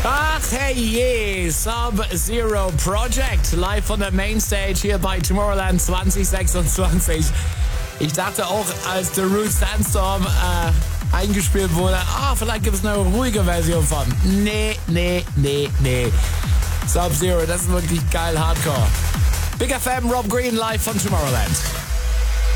Ach hey je, Sub-Zero Project, live von der Mainstage hier bei Tomorrowland 2026. Ich dachte auch, als The Root Sandstorm eingespielt wurde, vielleicht gibt es eine ruhige Version von. Nee. Sub-Zero, das ist wirklich geil Hardcore. Big FM, Rob Green, live von Tomorrowland.